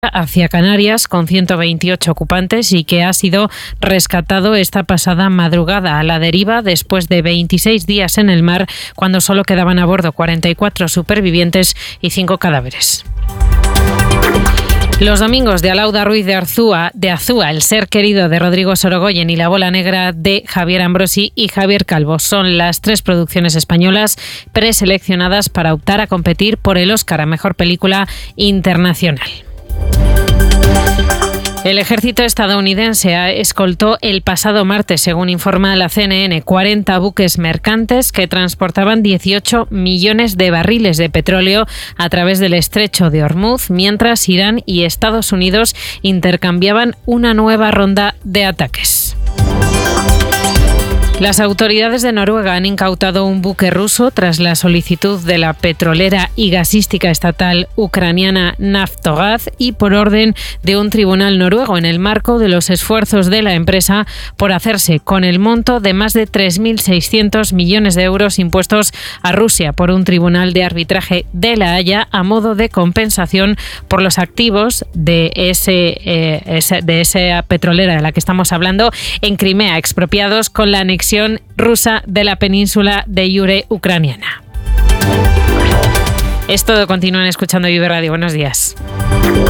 hacia Canarias con 128 ocupantes y que ha sido rescatado esta pasada madrugada a la deriva después de 26 días en el mar, cuando solo quedaban a bordo 44 supervivientes y 5 cadáveres. Los domingos de Alauda Ruiz de Azúa, El ser querido de Rodrigo Sorogoyen y La bola negra de Javier Ambrosi y Javier Calvo son las 3 producciones españolas preseleccionadas para optar a competir por el Oscar a Mejor Película Internacional. El ejército estadounidense escoltó el pasado martes, según informa la CNN, 40 buques mercantes que transportaban 18 millones de barriles de petróleo a través del estrecho de Hormuz, mientras Irán y Estados Unidos intercambiaban una nueva ronda de ataques. Las autoridades de Noruega han incautado un buque ruso tras la solicitud de la petrolera y gasística estatal ucraniana Naftogaz y por orden de un tribunal noruego en el marco de los esfuerzos de la empresa por hacerse con el monto de más de 3.600 millones de euros impuestos a Rusia por un tribunal de arbitraje de La Haya a modo de compensación por los activos de esa petrolera de la que estamos hablando en Crimea, expropiados con la anexión rusa de la península de Yure ucraniana. Es todo, continúan escuchando Vive Radio. Buenos días.